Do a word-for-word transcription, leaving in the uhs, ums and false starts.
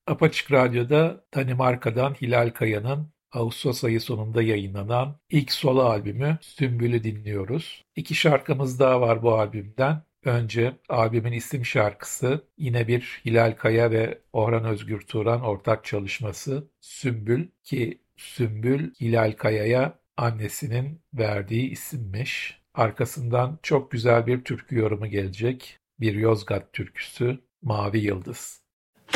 Apaçık Radyo'da Danimarka'dan Hilal Kaya'nın Ağustos ayı sonunda yayınlanan ilk solo albümü Sümbül'ü dinliyoruz. İki şarkımız daha var bu albümden. Önce albümün isim şarkısı yine bir Hilal Kaya ve Orhan Özgür Turan ortak çalışması Sümbül, ki Sümbül Hilal Kaya'ya annesinin verdiği isimmiş. Arkasından çok güzel bir türkü yorumu gelecek. Bir Yozgat türküsü, Mavi Yıldız.